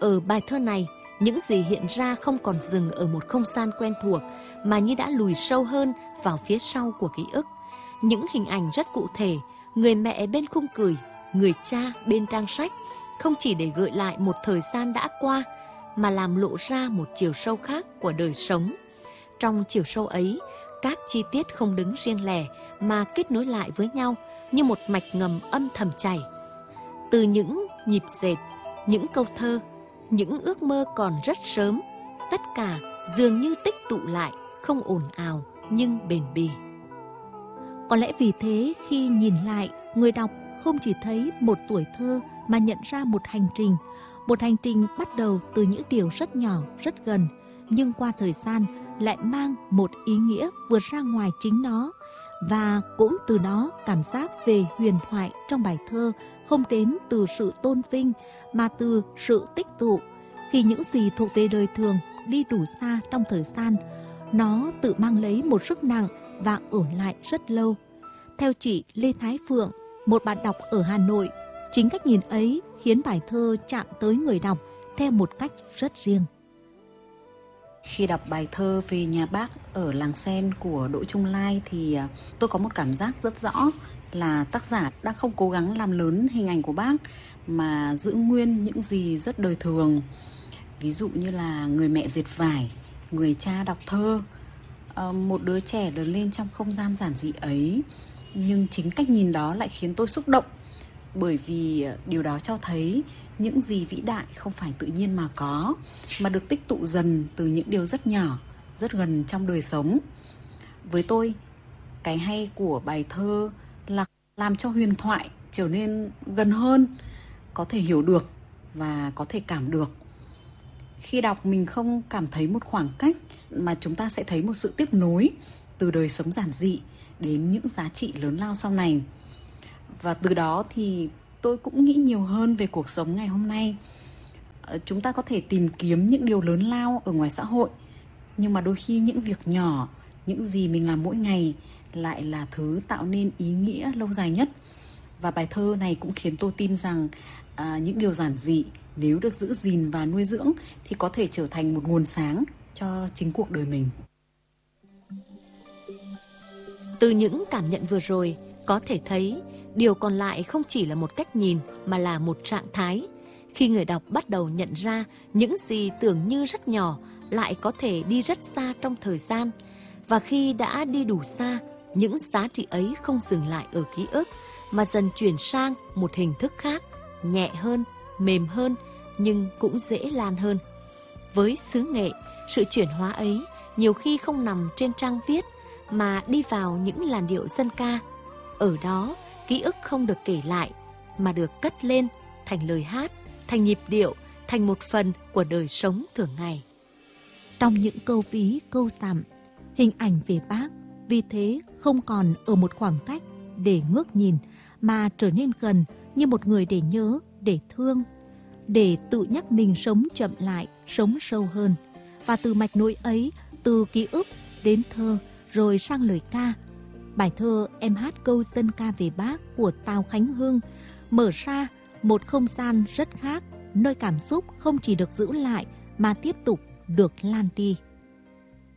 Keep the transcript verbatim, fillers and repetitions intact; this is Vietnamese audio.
Ở bài thơ này, những gì hiện ra không còn dừng ở một không gian quen thuộc mà như đã lùi sâu hơn vào phía sau của ký ức. Những hình ảnh rất cụ thể, người mẹ bên khung cười, người cha bên trang sách, không chỉ để gợi lại một thời gian đã qua mà làm lộ ra một chiều sâu khác của đời sống. Trong chiều sâu ấy, các chi tiết không đứng riêng lẻ mà kết nối lại với nhau như một mạch ngầm âm thầm chảy. Từ những nhịp dệt, những câu thơ, những ước mơ còn rất sớm, tất cả dường như tích tụ lại, không ồn ào nhưng bền bỉ. Có lẽ vì thế khi nhìn lại, người đọc không chỉ thấy một tuổi thơ mà nhận ra một hành trình. Một hành trình bắt đầu từ những điều rất nhỏ, rất gần, nhưng qua thời gian lại mang một ý nghĩa vượt ra ngoài chính nó. Và cũng từ đó cảm giác về huyền thoại trong bài thơ không đến từ sự tôn vinh mà từ sự tích tụ. Khi những gì thuộc về đời thường đi đủ xa trong thời gian, nó tự mang lấy một sức nặng và ở lại rất lâu. Theo chị Lê Thái Phượng, một bạn đọc ở Hà Nội, chính cách nhìn ấy khiến bài thơ chạm tới người đọc theo một cách rất riêng. Khi đọc bài thơ Về Nhà Bác ở Làng Sen của Đỗ Trung Lai thì tôi có một cảm giác rất rõ là tác giả đang không cố gắng làm lớn hình ảnh của bác mà giữ nguyên những gì rất đời thường. Ví dụ như là người mẹ dệt vải, người cha đọc thơ, một đứa trẻ lớn lên trong không gian giản dị ấy. Nhưng chính cách nhìn đó lại khiến tôi xúc động, bởi vì điều đó cho thấy những gì vĩ đại không phải tự nhiên mà có, mà được tích tụ dần từ những điều rất nhỏ, rất gần trong đời sống. Với tôi, cái hay của bài thơ là làm cho huyền thoại trở nên gần hơn, có thể hiểu được và có thể cảm được. Khi đọc mình không cảm thấy một khoảng cách, mà chúng ta sẽ thấy một sự tiếp nối từ đời sống giản dị đến những giá trị lớn lao sau này. Và từ đó thì tôi cũng nghĩ nhiều hơn về cuộc sống ngày hôm nay. Chúng ta có thể tìm kiếm những điều lớn lao ở ngoài xã hội, nhưng mà đôi khi những việc nhỏ, những gì mình làm mỗi ngày lại là thứ tạo nên ý nghĩa lâu dài nhất. Và bài thơ này cũng khiến tôi tin rằng à, những điều giản dị nếu được giữ gìn và nuôi dưỡng thì có thể trở thành một nguồn sáng cho chính cuộc đời mình. Từ những cảm nhận vừa rồi, có thể thấy điều còn lại không chỉ là một cách nhìn mà là một trạng thái. Khi người đọc bắt đầu nhận ra những gì tưởng như rất nhỏ lại có thể đi rất xa trong thời gian. Và khi đã đi đủ xa, những giá trị ấy không dừng lại ở ký ức mà dần chuyển sang một hình thức khác, nhẹ hơn, mềm hơn nhưng cũng dễ lan hơn. Với xứ nghệ, sự chuyển hóa ấy nhiều khi không nằm trên trang viết mà đi vào những làn điệu dân ca. Ở đó, ký ức không được kể lại mà được cất lên thành lời hát, thành nhịp điệu, thành một phần của đời sống thường ngày. Trong những câu ví, câu dặm, hình ảnh về bác vì thế không còn ở một khoảng cách để ngước nhìn mà trở nên gần như một người để nhớ, để thương, để tự nhắc mình sống chậm lại, sống sâu hơn. Và từ mạch nối ấy, từ ký ức đến thơ rồi sang lời ca, bài thơ Em hát câu dân ca về bác của Tào Khánh Hưng mở ra một không gian rất khác, nơi cảm xúc không chỉ được giữ lại mà tiếp tục được lan đi.